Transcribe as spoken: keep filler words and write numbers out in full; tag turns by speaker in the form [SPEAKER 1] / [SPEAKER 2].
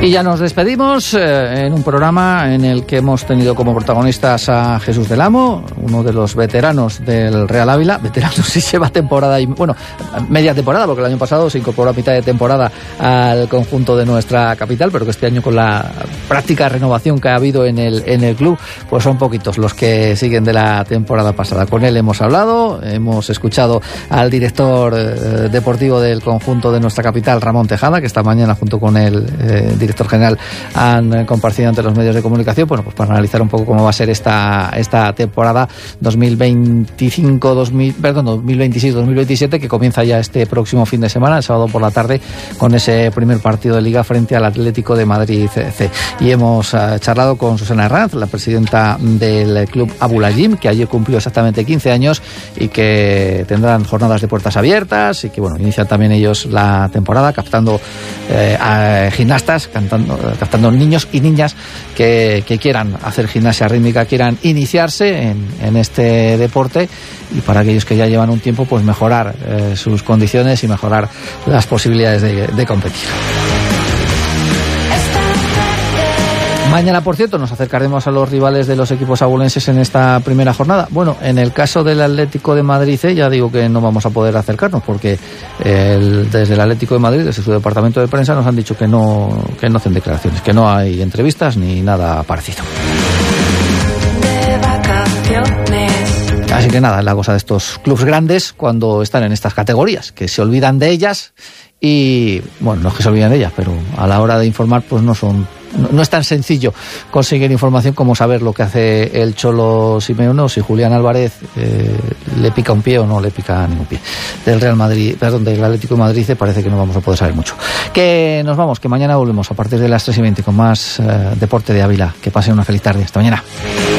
[SPEAKER 1] Y ya nos despedimos eh, en un programa en el que hemos tenido como protagonistas a Jesús del Amo, uno de los veteranos del Real Ávila. Veteranos si lleva temporada y bueno, media temporada, porque el año pasado se incorporó a mitad de temporada al conjunto de nuestra capital, pero que este año, con la práctica renovación que ha habido en el, en el club, pues son poquitos los que siguen de la temporada pasada. Con él hemos hablado, hemos escuchado al director eh, deportivo del conjunto de nuestra capital, Ramón Tejada, que esta mañana junto con el eh, director general han eh, compartido ante los medios de comunicación, bueno, pues para analizar un poco cómo va a ser esta, esta temporada dos mil veinticinco, dos mil, perdón, dos mil veintiséis dos mil veintisiete, que comienza ya este próximo fin de semana, el sábado por la tarde, con ese primer partido de Liga frente al Atlético de Madrid C. Y hemos uh, charlado con Susana Herranz, la presidenta del club Abulajim, que ayer cumplió exactamente quince años y que tendrán jornadas de puertas abiertas y que, bueno, inician también ellos la temporada captando eh, a gimnastas, cantando, captando niños y niñas que, que quieran hacer gimnasia rítmica, quieran iniciarse en, en este deporte, y para aquellos que ya llevan un tiempo, pues mejorar eh, sus condiciones y mejorar las posibilidades de, de competir. Mañana, por cierto, nos acercaremos a los rivales de los equipos abulenses en esta primera jornada. Bueno, en el caso del Atlético de Madrid, eh, ya digo que no vamos a poder acercarnos, porque el, desde el Atlético de Madrid, desde su departamento de prensa, nos han dicho que no, que no hacen declaraciones, que no hay entrevistas ni nada parecido. Así que nada, es la cosa de estos clubes grandes cuando están en estas categorías, que se olvidan de ellas y, bueno, no es que se olviden de ellas, pero a la hora de informar, pues no son... No, no es tan sencillo conseguir información como saber lo que hace el Cholo Simeone, o si Julián Álvarez eh, le pica un pie o no le pica ningún pie. Del Real Madrid, perdón, del Atlético de Madrid parece que no vamos a poder saber mucho. Que nos vamos, que mañana volvemos a partir de las tres y veinte con más eh, Deporte de Ávila. Que pasen una feliz tarde. Hasta mañana.